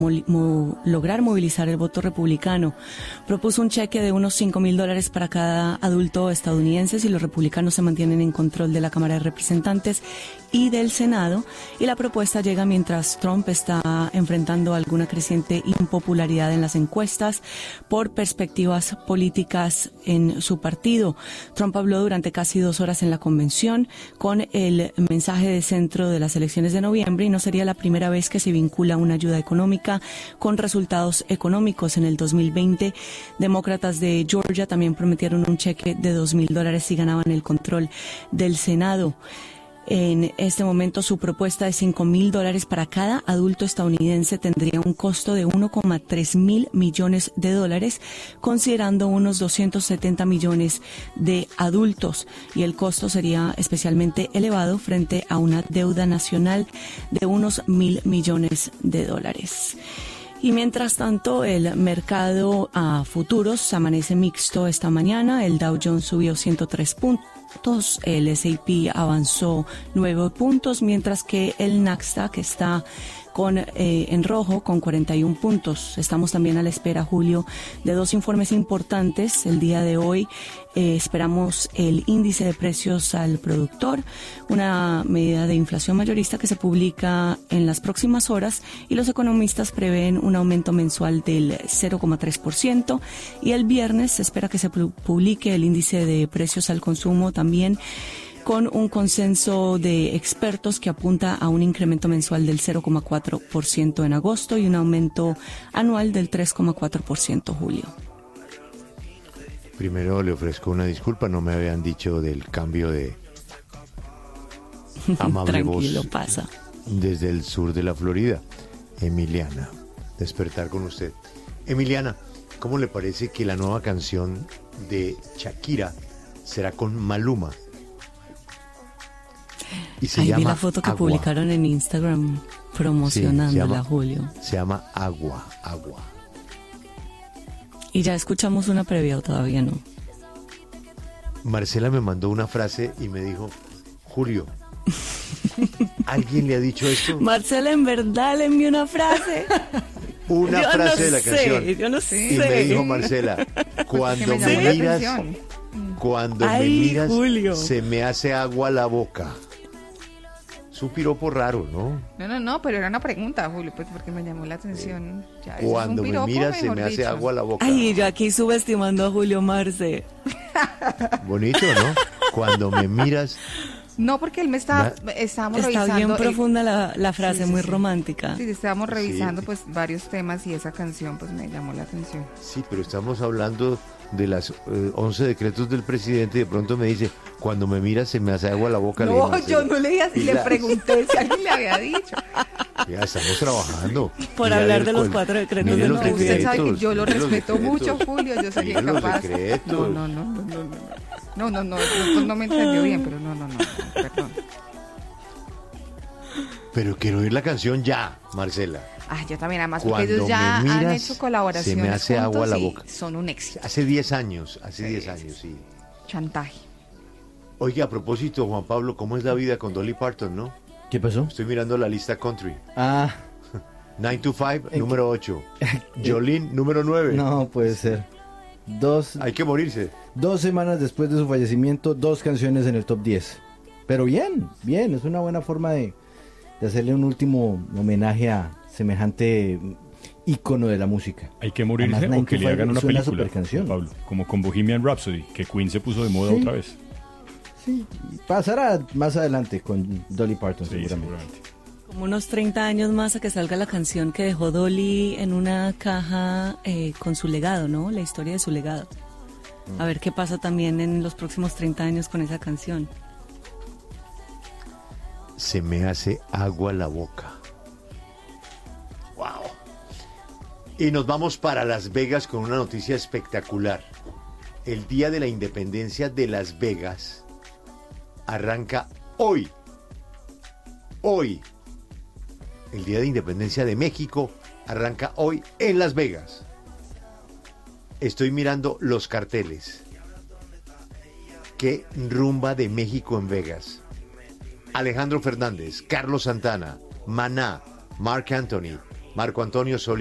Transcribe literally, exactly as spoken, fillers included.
mo- lograr movilizar el voto republicano. Propuso un cheque de unos cinco mil dólares para cada adulto estadounidense si los republicanos se mantienen en control de la Cámara de Representantes y del Senado, y la propuesta llega mientras Trump está enfrentando alguna creciente impopularidad en las encuestas por perspectivas políticas en su partido. Trump habló durante casi dos horas en la convención con el mensaje de centro de las elecciones de noviembre, y no sería la primera vez que se vincula una ayuda económica con resultados económicos. En el dos mil veinte, demócratas de Georgia también prometieron un cheque de dos mil dólares si ganaban el control del Senado. En este momento, su propuesta de cinco mil dólares para cada adulto estadounidense tendría un costo de uno coma tres mil millones de dólares, considerando unos doscientos setenta millones de adultos, y el costo sería especialmente elevado frente a una deuda nacional de unos mil millones de dólares. Y mientras tanto, el mercado a futuros amanece mixto esta mañana. El Dow Jones subió ciento tres puntos. El ese y pe avanzó nueve puntos, mientras que el Nasdaq está con eh, en rojo con cuarenta y un puntos. Estamos también a la espera, Julio, de dos informes importantes. El día de hoy eh, esperamos el índice de precios al productor, una medida de inflación mayorista que se publica en las próximas horas, y los economistas prevén un aumento mensual del cero coma tres por ciento. Y el viernes se espera que se publique el índice de precios al consumo también, con un consenso de expertos que apunta a un incremento mensual del cero coma cuatro por ciento en agosto y un aumento anual del tres coma cuatro por ciento, Julio. Primero le ofrezco una disculpa, no me habían dicho del cambio de amable Tranquilo, voz pasa. desde el sur de la Florida. Emiliana, despertar con usted. Emiliana, ¿cómo le parece que la nueva canción de Shakira será con Maluma? Y se Ahí llama vi la foto que Agua. publicaron en Instagram promocionándola, Sí, se llama- Julio. Se llama Agua, Agua. Y ya escuchamos una previa, o todavía no. Marcela me mandó una frase y me dijo, Julio, ¿alguien le ha dicho esto? Marcela, en verdad le envió una frase. Una Yo frase no de la sé, canción. yo no Y sé. me dijo Marcela, Que cuando me me, llamó la miras, atención. cuando Ay, me miras, Julio. se me hace agua la boca. Es un piropo raro, ¿no? No, no, no, pero era una pregunta, Julio, pues porque me llamó la atención. Ya, eso es Cuando un me piropo, miras, se mejor me hace dicho. agua la boca. Ay, yo aquí subestimando a Julio Marce. Bonito, ¿no? Cuando me miras, No, porque él me está, estábamos Está revisando. bien el- profunda la, la frase, Sí, sí, muy sí. romántica. Sí, estábamos Sí. revisando pues varios temas y esa canción pues me llamó la atención. sí, pero estamos hablando de las eh, once decretos del presidente y de pronto me dice, cuando me miras, se me hace agua la boca. Le No, digo, Marcela, yo no leí así, le Pilas. pregunté si alguien le había dicho. Ya estamos trabajando. Por Mira, hablar a ver, de los cuál- cuatro decretos mire del los No, usted sabe que decretos, yo lo mire los respeto decretos. mucho, Julio, yo sería Mire los capaz. decretos. No, no, no, no, no, no. No, no, no, no, no me entendió bien, pero no, no, no, no, perdón. Pero quiero oír la canción ya, Marcela. Ah, yo también, además, porque Cuando ellos ya me han miras, hecho colaboraciones se me hace agua juntos la y boca. son un éxito. Hace diez años, hace Sí, diez sí, años, sí. Chantaje. Oye, a propósito, Juan Pablo, ¿cómo es la vida con Dolly Parton, no? ¿Qué pasó? Estoy mirando la lista country. Ah, nine to five, ¿En número ocho. Jolene, número nueve. no puede ser. Dos, Hay que morirse. dos semanas después de su fallecimiento, dos canciones en el top diez. Pero bien, bien, es una buena forma de, de hacerle un último homenaje a semejante ícono de la música. Hay que morirse Además, o Nine que to le Five hagan una es una película, supercanción. Pablo, como con Bohemian Rhapsody, que Queen se puso de moda Sí. otra vez. Sí, pasará más adelante con Dolly Parton, Sí, seguramente. seguramente. Como unos treinta años más a que salga la canción que dejó Dolly en una caja eh, con su legado, ¿no? La historia de su legado. A ver qué pasa también en los próximos treinta años con esa canción. Se me hace agua la boca. Wow. Y nos vamos para Las Vegas con una noticia espectacular. El Día de la Independencia de Las Vegas arranca hoy. Hoy. El Día de Independencia de México arranca hoy en Las Vegas. Estoy mirando los carteles. Qué rumba de México en Vegas. Alejandro Fernández, Carlos Santana, Maná, Marc Anthony, Marco Antonio Solís.